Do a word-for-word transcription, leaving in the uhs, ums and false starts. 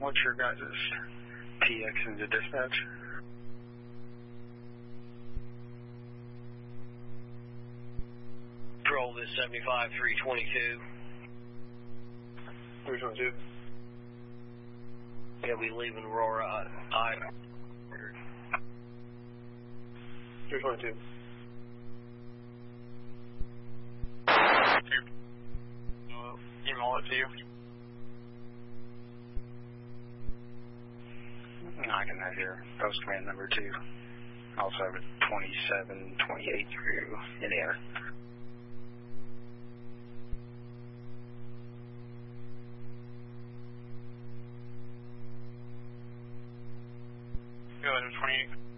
what's your guys' T X into dispatch? Patrol this seventy-five three twenty-two. three twenty-two. He'll be leaving Aurora. I. three twenty-two. Email it to you. I can have your post command number two. Also have a twenty-seven twenty-eight through Indiana. Go ahead, twenty-eight.